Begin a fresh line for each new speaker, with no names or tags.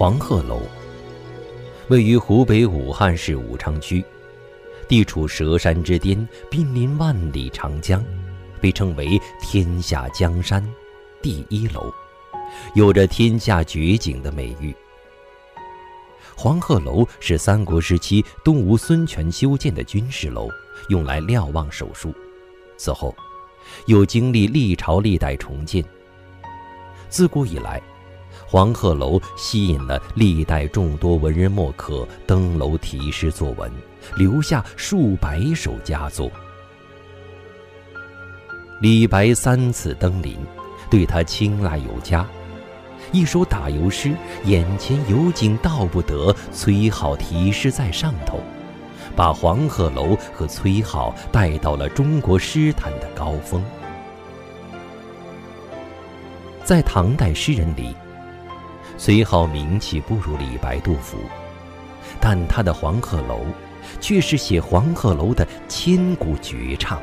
黄鹤楼位于湖北武汉市武昌区，地处佘山之巅，濒临万里长江，被称为天下江山第一楼，有着天下绝景的美誉。黄鹤楼是三国时期东吴孙权修建的军事楼，用来瞭望手术，此后又经历历朝历代重建。自古以来，黄鹤楼吸引了历代众多文人墨客登楼题诗作文，留下数百首佳作。李白3次登临，对他青睐有加。一首打油诗，眼前有景道不得，崔颢题诗在上头，把黄鹤楼和崔颢带到了中国诗坛的高峰。在唐代诗人里，崔颢名气不如李白、杜甫，但他的黄鹤楼却是写黄鹤楼的千古绝唱。